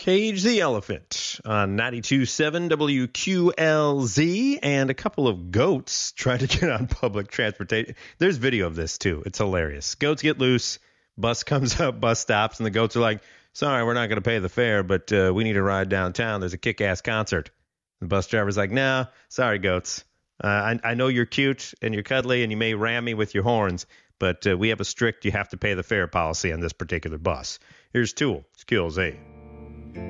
Cage the Elephant on 92.7 WQLZ, and a couple of goats trying to get on public transportation. There's video of this, too. It's hilarious. Goats get loose, bus comes up, bus stops, and the goats are like, sorry, we're not going to pay the fare, but we need a ride downtown. There's a kick-ass concert. The bus driver's like, no, sorry, goats. I know you're cute and you're cuddly and you may ram me with your horns, but we have a strict you have to pay the fare policy on this particular bus. Here's Tool. Skills A.